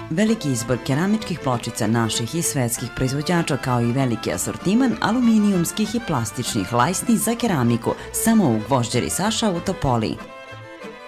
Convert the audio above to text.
Veliki izbor keramičkih pločica naših i svetskih proizvođača kao i veliki asortiman aluminijumskih i plastičnih lajsni za keramiku samo u Gvožđeri Saša u Topoli.